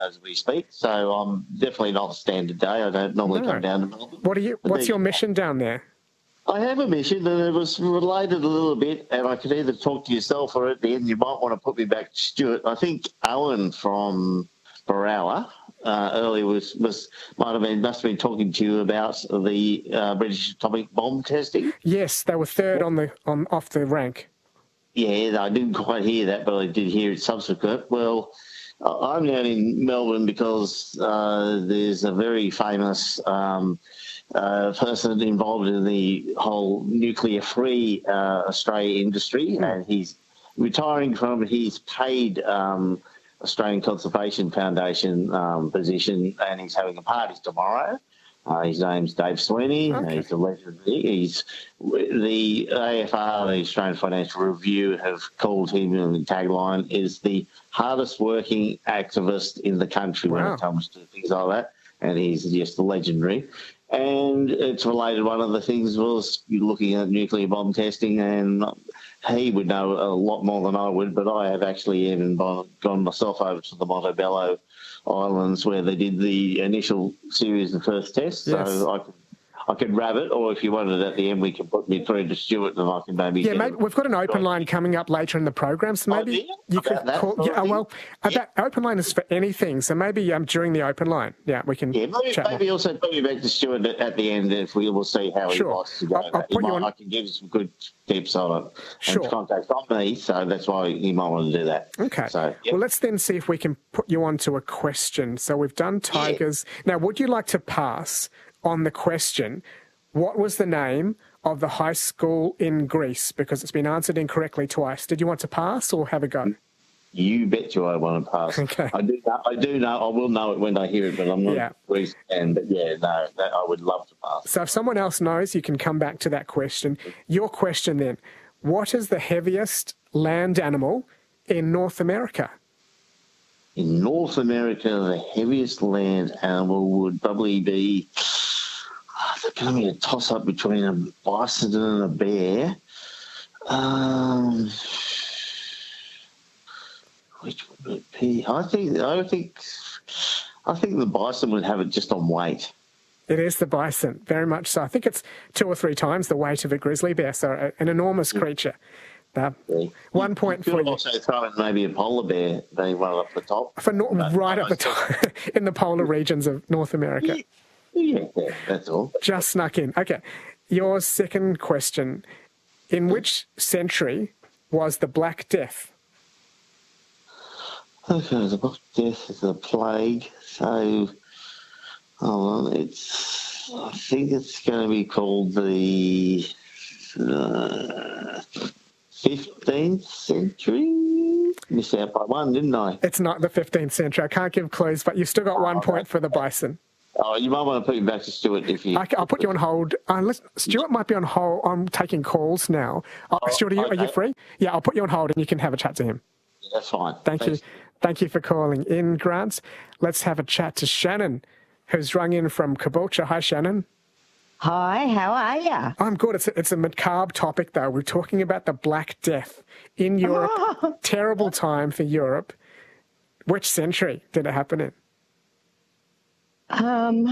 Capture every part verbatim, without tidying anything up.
as we speak. So I'm definitely not a standard day. I don't normally No. come down to Melbourne. What are you? But What's there your you go. mission down there? I have a mission, and it was related a little bit, and I could either talk to yourself or at the end you might want to put me back to Stuart. I think Owen from Baralla uh, earlier was, was might have been must have been talking to you about the uh, British atomic bomb testing. Yes, they were third on the on off the rank. Yeah, I didn't quite hear that, but I did hear it subsequent. Well, I'm down in Melbourne because uh, there's a very famous um, uh, person involved in the whole nuclear-free uh, Australia industry, mm. and he's retiring from his paid um, Australian Conservation Foundation um, position, and he's having a party tomorrow. Uh, his name's Dave Sweeney. Okay. He's a legend. He's the A F R, the Australian Financial Review, have called him, and the tagline is the hardest working activist in the country Wow. when it comes to things like that. And he's just legendary. And it's related. One of the things was you're looking at nuclear bomb testing, and he would know a lot more than I would, but I have actually even gone myself over to the Montebello Islands where they did the initial series of first tests. Yes. So I could, I could grab it, or if you wanted at the end, we can put me through to Stuart and I can maybe... Yeah, mate, we've got an open line coming up later in the program, so maybe oh, you About could that call... sort Yeah, of well, uh, yeah. that open line is for anything, so maybe um, during the open line, yeah, we can Yeah, maybe, chat maybe more. also put me back to Stuart at, at the end if we will see how Sure. he wants to go. I'll- I'll He put you might- on- I can give you some good tips on it Sure. and contacts on me, so that's why you might want to do that. Okay. So, yep. Well, let's then see if we can put you onto a question. So we've done tigers. Now, would you like to pass on the question, what was the name of the high school in Greece? Because it's been answered incorrectly twice. Did you want to pass or have a go? You bet you I want to pass. Okay. I do know, I do know, I will know it when I hear it, but I'm not Yeah. a Greece fan. But yeah, no, that, I would love to pass. So if someone else knows, you can come back to that question. Your question then, what is the heaviest land animal in North America? In North America, the heaviest land animal would probably be, oh, there's going to be a toss-up between a bison and a bear. Um, which would it be? I think, I think, I think the bison would have it just on weight. It is the bison, very much so. I think it's two or three times the weight of a grizzly bear, so a- an enormous creature. Uh, Yeah. one point You for could you. also throw in maybe a polar bear, being one up the top. For nor- But right I at the top, in the polar regions of North America. Yeah, yeah, that's all. Just snuck in. Okay. Your second question. In which century was the Black Death? Okay, the Black Death is a plague, so hold on, it's, I think it's going to be called the uh, fifteenth century. Missed out by one, didn't I? It's not the fifteenth century. I can't give clues, but you've still got one point for the bison. Oh, you might want to put me back to Stuart if you... I, will put you on hold. Unless Stuart might be on hold. I'm taking calls now. Oh, Stuart, are you, are you okay. free? Yeah, I'll put you on hold and you can have a chat to him. That's fine. Thank Thanks. you. Thank you for calling in, Grant. Let's have a chat to Shannon, who's rung in from Caboolture. Hi, Shannon. Hi, how are you? I'm good. It's a, it's a macabre topic, though. We're talking about the Black Death in Europe. Oh. Terrible time for Europe. Which century did it happen in? Um,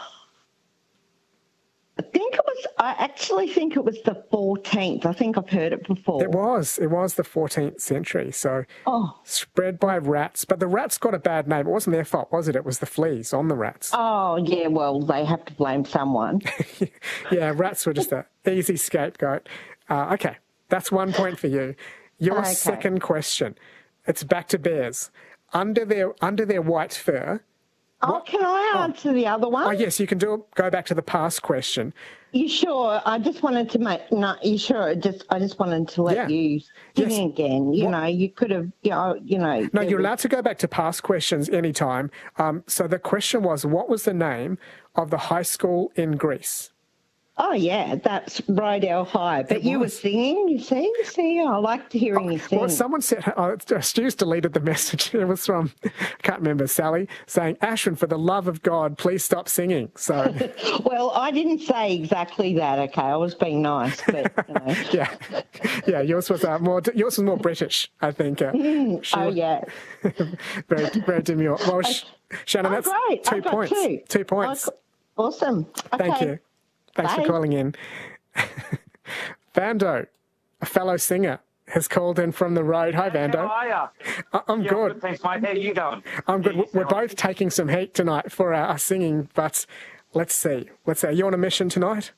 I think it was, I actually think it was the fourteenth. I think I've heard it before. It was. It was the fourteenth century. So Oh, spread by rats. But the rats got a bad name. It wasn't their fault, was it? It was the fleas on the rats. oh yeah, well, they have to blame someone. Yeah, rats were just an easy scapegoat. Uh, okay, that's one point for you. Your Okay. second question. It's back to bears. Under their under their white fur. Oh, can I answer the other one? Oh yes, you can do it. Go back to the past question. You sure? I just wanted to make, no, you sure? Just, I just wanted to let Yeah. you sing Yes. again. You What- know, you could have, you know, you know. No, it you're was- allowed to go back to past questions anytime. Um, so the question was, what was the name of the high school in Greece? Oh, yeah, that's Rydell High. But It you were was. singing, you see? See, I liked hearing you sing. Well, someone said, oh, Stu's deleted the message. It was from, I can't remember, Sally, saying, Ashwin, for the love of God, please stop singing. So, Well, I didn't say exactly that, okay? I was being nice, but, you know. yeah, yeah, yours was uh, more, yours was more British, I think. Uh, she- Oh, yeah. very, very demure. Well, Sh- Shannon, Oh, that's great. two I got points. two. Two points. Oh, awesome. Okay. Thank you. Thanks Bye. for calling in. Vando, a fellow singer, has called in from the road. Hi, Vando. How are ya? I- I'm Yeah, good. Thanks, mate. How you going? I'm good. Yeah, We're you both taking some heat tonight for our, our singing, but let's see. Let's see. Are you on a mission tonight?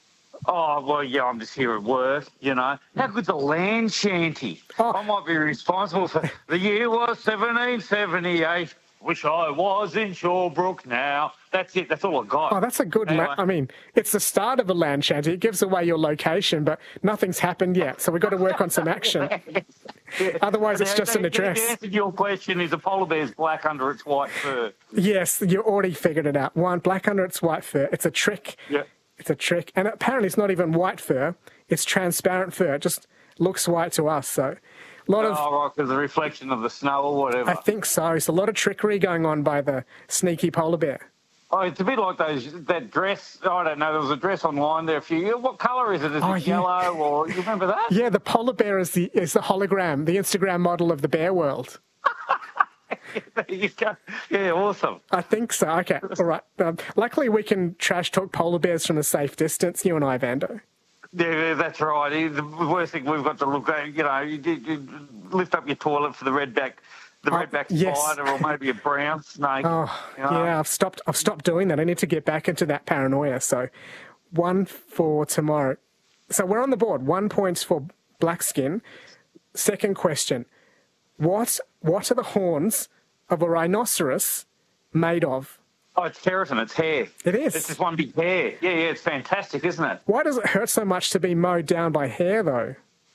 Oh, well, yeah, I'm just here at work, you know. How good's a land shanty? Oh. I might be responsible for... The year was seventeen seventy-eight. Wish I was in Shawbrook now. That's it. That's all I got. Oh, that's a good. Anyway. La- I mean, it's the start of a land shanty. It gives away your location, but nothing's happened yet. So we've got to work on some action. Otherwise, it's Now, just the- an The address. answer to your question is a polar bear's black under its white fur. Yes, you already figured it out. One, black under its white fur. It's a trick. Yeah. It's a trick. And apparently it's not even white fur. It's transparent fur. It just looks white to us. So a lot of, Oh, right, because the reflection of the snow or whatever. I think so. It's a lot of trickery going on by the sneaky polar bear. Oh, it's a bit like those that dress. I don't know. There was a dress online there a few years. What colour is it? Is Oh, it yeah. yellow or you remember that? Yeah, the polar bear is the is the hologram, the Instagram model of the bear world. There you go. Yeah, awesome. I think so. Okay, all right. Um, luckily, we can trash talk polar bears from a safe distance, you and I, Vando. Yeah, that's right. The worst thing we've got to look at, you know, you, you lift up your toilet for the redback, the Oh, redback yes. spider, or maybe a brown snake. Oh, you know. yeah, I've stopped. I've stopped doing that. I need to get back into that paranoia. So, one for tomorrow. So we're on the board. One points for black skin. Second question: What what are the horns of a rhinoceros made of? Oh, it's keratin. It's hair. It is. It's just one big hair. Yeah, yeah. It's fantastic, isn't it? Why does it hurt so much to be mowed down by hair, though?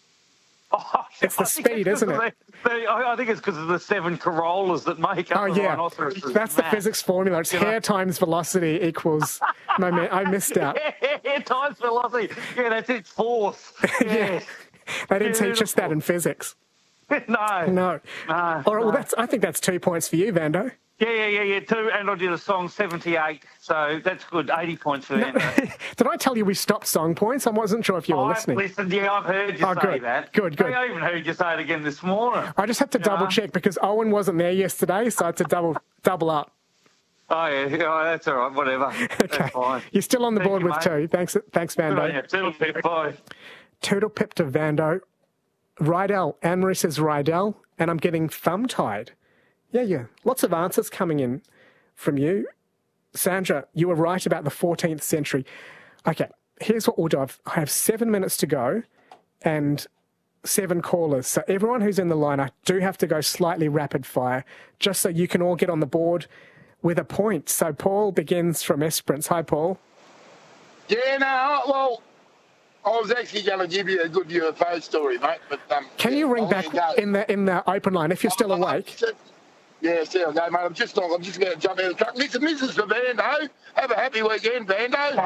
Oh, It's the I think speed, 'cause isn't of it? The, the, I I think it's because of the seven corollas that make up Oh the yeah, rhinoceros. that's the physics formula. It's You know? hair times velocity equals moment. I missed out. Yeah, times velocity. Yeah, that's its force. Yeah. They didn't teach us that in physics. no. No. No. All right. Well, no. that's. I think that's two points for you, Vando. Yeah, yeah, yeah, yeah. Two, and I did a song seventy-eight, so that's good. eighty points for them. Did I tell you we stopped song points? I wasn't sure if you were I've listening. listened. Yeah, I've heard you Oh, say good. that. Good, good. I even heard you say it again this morning. I just had to Yeah. double check because Owen wasn't there yesterday, so I had to double double up. Oh yeah, yeah, oh, that's all right. Whatever. Okay. That's fine. You're still on the Thank board you, with mate. two. Thanks, thanks, Good on you. Vando. Toodle pip, bye. Toodle pip to Vando. Rydell. Anne-Marie says Rydell, and I'm getting thumb-tied. Yeah, yeah. Lots of answers coming in from you. Sandra, you were right about the fourteenth century. Okay, here's what we'll do. I've- I have seven minutes to go and seven callers. So everyone who's in the line, I do have to go slightly rapid fire just so you can all get on the board with a point. So Paul begins from Esperance. Hi, Paul. Yeah, no, well, I was actually going to give you a good U F O story, mate. But um, Can yeah, you ring I'll back let you go. in the in the open line if you're still awake? Yeah, still go, mate. I'm just not. I'm just going to jump out of the truck. Listen, this is for Vando. Have a happy weekend, Vando.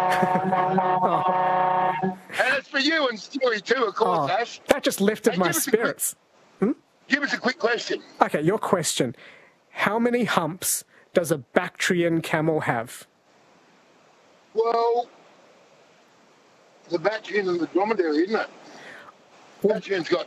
And it's for you and Stewie too, of course, Oh, Ash. that just lifted Hey, my give us a quick- spirits. Give us a quick question. Okay, your question. How many humps does a Bactrian camel have? Well, the Bactrian and the dromedary, isn't it? Bactrian's got.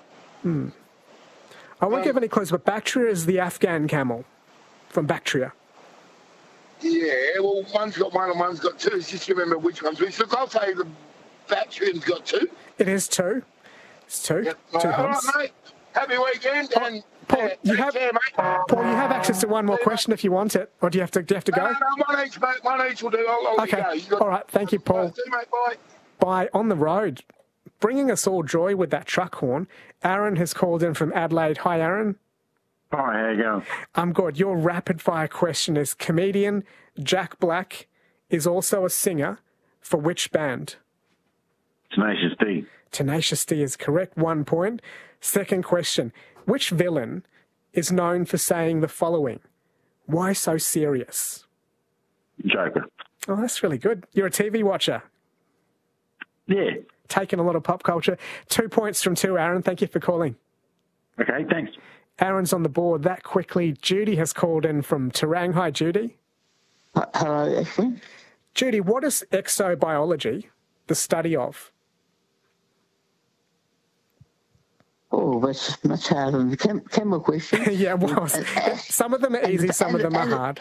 I won't give any clues, but Bactria is the Afghan camel from Bactria. Yeah, well, one's got one and one's got two. It's just remember which one's which. Look, I'll say the Bactrian's got two. It is two. It's two. Yep. Two All right, humps. mate. Happy weekend. And Paul, yeah, you take have- care, mate. Paul, you have access to one more question if you want it, or do you have to? Do you have to No, go? no, no, one each, mate. One each will do. I'll, I'll Okay. let you go. You got- All right. Thank you, Paul. See you, mate. Bye. By on the road, bringing us all joy with that truck horn. Aaron has called in from Adelaide. Hi, Aaron. Hi, how you going? I'm good. Your rapid fire question is: comedian Jack Black is also a singer for which band? Tenacious D. Tenacious D is correct. One point. Second question: which villain is known for saying the following? Why so serious? Joker. Oh, that's really good. You're a T V watcher. Yeah. Taking a lot of pop culture. Two points from two, Aaron. Thank you for calling. Okay, thanks. Aaron's on the board that quickly. Judy has called in from Terang. Hi, Judy. Uh, hello, Ashley. Judy, what is exobiology the study of? Oh, that's much harder than the chem- chemical question. Yeah, well, some of them are easy, some of them are hard.